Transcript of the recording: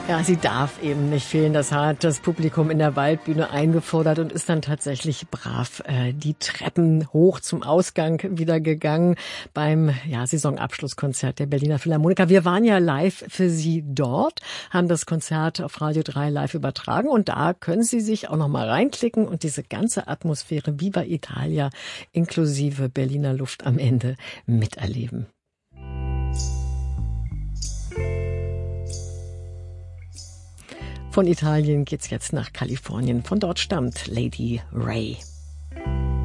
Ja, sie darf eben nicht fehlen. Das hat das Publikum in der Waldbühne eingefordert und ist dann tatsächlich brav die Treppen hoch zum Ausgang wieder gegangen beim Saisonabschlusskonzert der Berliner Philharmoniker. Wir waren ja live für Sie dort, haben das Konzert auf Radio 3 live übertragen und da können Sie sich auch noch mal reinklicken und diese ganze Atmosphäre Viva Italia inklusive Berliner Luft am Ende miterleben. Von Italien geht's jetzt nach Kalifornien. Von dort stammt Lady Ray.